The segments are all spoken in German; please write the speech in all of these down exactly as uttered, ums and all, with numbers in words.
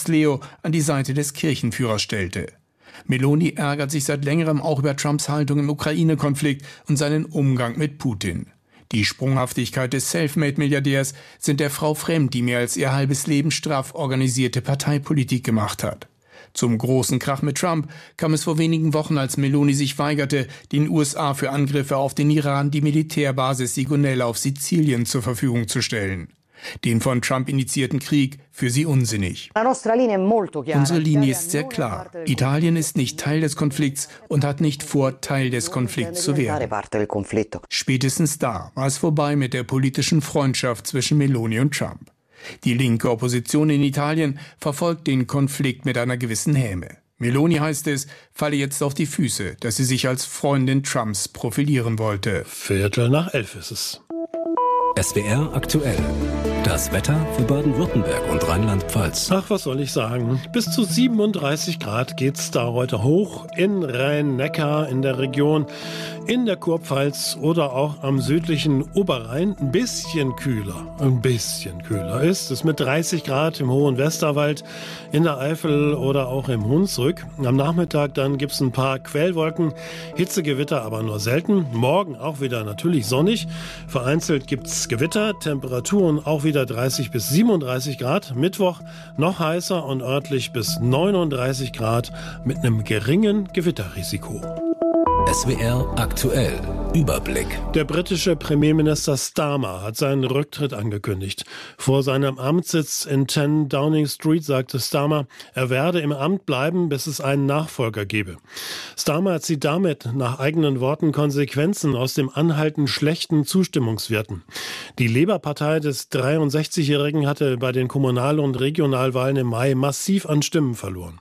Papst Leo an die Seite des Kirchenführers stellte. Meloni ärgert sich seit längerem auch über Trumps Haltung im Ukraine-Konflikt und seinen Umgang mit Putin. Die Sprunghaftigkeit des Selfmade-Milliardärs sind der Frau fremd, die mehr als ihr halbes Leben straff organisierte Parteipolitik gemacht hat. Zum großen Krach mit Trump kam es vor wenigen Wochen, als Meloni sich weigerte, den U S A für Angriffe auf den Iran die Militärbasis Sigonella auf Sizilien zur Verfügung zu stellen. Den von Trump initiierten Krieg für sie unsinnig. Unsere Linie ist sehr klar. Italien ist nicht Teil des Konflikts und hat nicht vor, Teil des Konflikts zu werden. Spätestens da war es vorbei mit der politischen Freundschaft zwischen Meloni und Trump. Die linke Opposition in Italien verfolgt den Konflikt mit einer gewissen Häme. Meloni, heißt es, falle jetzt auf die Füße, dass sie sich als Freundin Trumps profilieren wollte. Viertel nach elf ist es. S W R aktuell. Das Wetter für Baden-Württemberg und Rheinland-Pfalz. Ach, was soll ich sagen? Bis zu siebenunddreißig Grad geht's da heute hoch. In Rhein-Neckar, in der Region, in der Kurpfalz oder auch am südlichen Oberrhein. Ein bisschen kühler, ein bisschen kühler ist es mit dreißig Grad im hohen Westerwald, in der Eifel oder auch im Hunsrück. Am Nachmittag dann gibt's ein paar Quellwolken, Hitzegewitter aber nur selten. Morgen auch wieder natürlich sonnig. Vereinzelt gibt's Gewitter, Temperaturen auch wieder dreißig bis siebenunddreißig Grad. Mittwoch noch heißer und örtlich bis neununddreißig Grad mit einem geringen Gewitterrisiko. S W R aktuell. Überblick. Der britische Premierminister Starmer hat seinen Rücktritt angekündigt. Vor seinem Amtssitz in zehn Downing Street sagte Starmer, er werde im Amt bleiben, bis es einen Nachfolger gebe. Starmer zieht damit nach eigenen Worten Konsequenzen aus dem anhaltend schlechten Zustimmungswerten. Die Labour-Partei des dreiundsechzigjährigen hatte bei den Kommunal- und Regionalwahlen im Mai massiv an Stimmen verloren.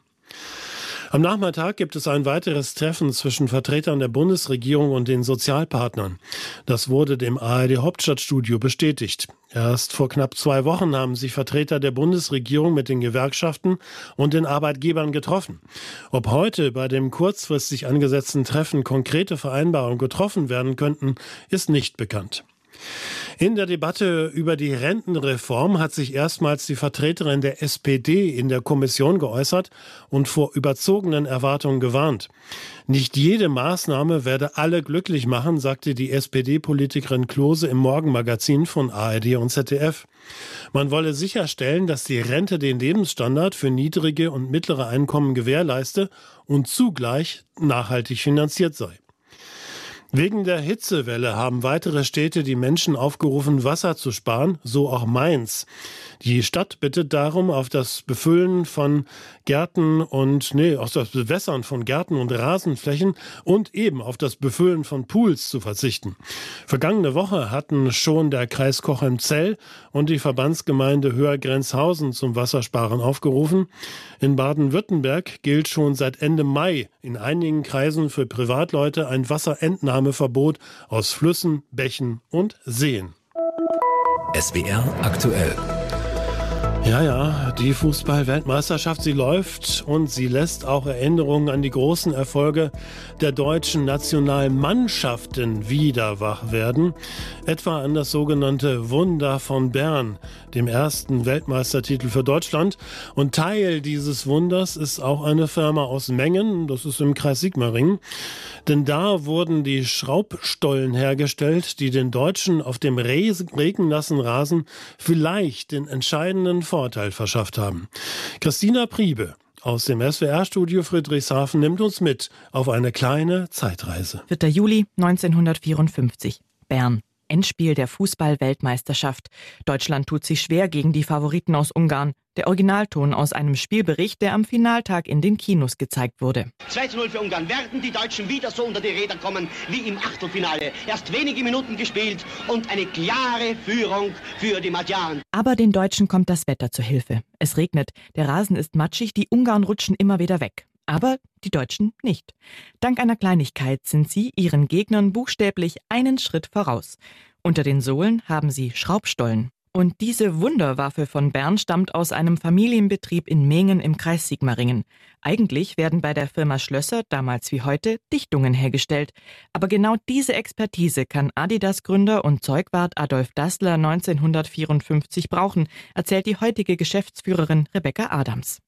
Am Nachmittag gibt es ein weiteres Treffen zwischen Vertretern der Bundesregierung und den Sozialpartnern. Das wurde dem A R D-Hauptstadtstudio bestätigt. Erst vor knapp zwei Wochen haben sich Vertreter der Bundesregierung mit den Gewerkschaften und den Arbeitgebern getroffen. Ob heute bei dem kurzfristig angesetzten Treffen konkrete Vereinbarungen getroffen werden könnten, ist nicht bekannt. In der Debatte über die Rentenreform hat sich erstmals die Vertreterin der S P D in der Kommission geäußert und vor überzogenen Erwartungen gewarnt. Nicht jede Maßnahme werde alle glücklich machen, sagte die S P D-Politikerin Klose im Morgenmagazin von A R D und Z D F. Man wolle sicherstellen, dass die Rente den Lebensstandard für niedrige und mittlere Einkommen gewährleiste und zugleich nachhaltig finanziert sei. Wegen der Hitzewelle haben weitere Städte die Menschen aufgerufen, Wasser zu sparen, so auch Mainz. Die Stadt bittet darum, auf das Befüllen von Gärten und, nee, auf das Bewässern von Gärten und Rasenflächen und eben auf das Befüllen von Pools zu verzichten. Vergangene Woche hatten schon der Kreis Cochem-Zell und die Verbandsgemeinde Höhergrenzhausen zum Wassersparen aufgerufen. In Baden-Württemberg gilt schon seit Ende Mai in einigen Kreisen für Privatleute ein Wasserentnahmeverbot aus Flüssen, Bächen und Seen. S W R aktuell. Ja, ja, die Fußball-Weltmeisterschaft, sie läuft und sie lässt auch Erinnerungen an die großen Erfolge der deutschen Nationalmannschaften wieder wach werden. Etwa an das sogenannte Wunder von Bern, dem ersten Weltmeistertitel für Deutschland. Und Teil dieses Wunders ist auch eine Firma aus Mengen, das ist im Kreis Sigmaringen. Denn da wurden die Schraubstollen hergestellt, die den Deutschen auf dem regennassen Rasen vielleicht den entscheidenden Vorteil verschafft haben. Christina Priebe aus dem S W R-Studio Friedrichshafen nimmt uns mit auf eine kleine Zeitreise. vierter Juli neunzehnhundertvierundfünfzig, Bern. Endspiel der Fußball-Weltmeisterschaft. Deutschland tut sich schwer gegen die Favoriten aus Ungarn. Der Originalton aus einem Spielbericht, der am Finaltag in den Kinos gezeigt wurde. zwei zu null für Ungarn. Werden die Deutschen wieder so unter die Räder kommen wie im Achtelfinale? Erst wenige Minuten gespielt und eine klare Führung für die Magyaren. Aber den Deutschen kommt das Wetter zur Hilfe. Es regnet, der Rasen ist matschig, die Ungarn rutschen immer wieder weg. Aber die Deutschen nicht. Dank einer Kleinigkeit sind sie ihren Gegnern buchstäblich einen Schritt voraus. Unter den Sohlen haben sie Schraubstollen. Und diese Wunderwaffe von Bern stammt aus einem Familienbetrieb in Mengen im Kreis Sigmaringen. Eigentlich werden bei der Firma Schlösser, damals wie heute, Dichtungen hergestellt. Aber genau diese Expertise kann Adidas-Gründer und Zeugwart Adolf Dassler neunzehnhundertvierundfünfzig brauchen, erzählt die heutige Geschäftsführerin Rebecca Adams.